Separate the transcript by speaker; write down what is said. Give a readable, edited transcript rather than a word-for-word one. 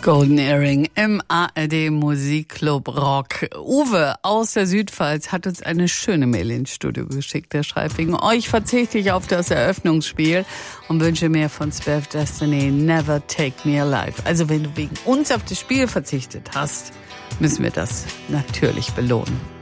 Speaker 1: Golden Earring im ARD Musikclub Rock. Uwe aus der Südpfalz hat uns eine schöne Mail ins Studio geschickt. Der schreibt: wegen euch verzichte ich auf das Eröffnungsspiel und wünsche mir von Spef Destiny Never Take Me Alive. Also wenn du wegen uns auf das Spiel verzichtet hast, müssen wir das natürlich belohnen.